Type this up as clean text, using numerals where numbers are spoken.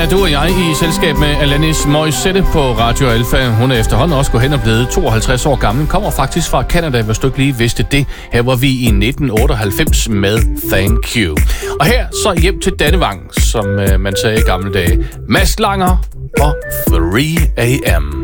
er du og jeg i selskab med Alanis Morissette på Radio Alfa. Hun er efterhånden også gået hen og blevet 52 år gammel. Kommer faktisk fra Canada, hvis du ikke lige vidste det. Her var vi i 1998 med Thank You. Og her så hjem til Dannevang, som man sagde i gamle dage. Mads Langer og 3 AM.